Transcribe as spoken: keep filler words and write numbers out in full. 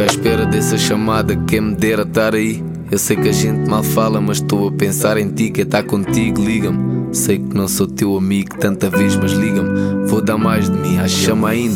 à espera dessa chamada, quem me dera estar aí. Eu sei que a gente mal fala, mas estou a pensar em ti. Quem está contigo, liga-me. Sei que não sou teu amigo tanta vez, mas liga-me. Vou dar mais de mim, acho que chama ainda.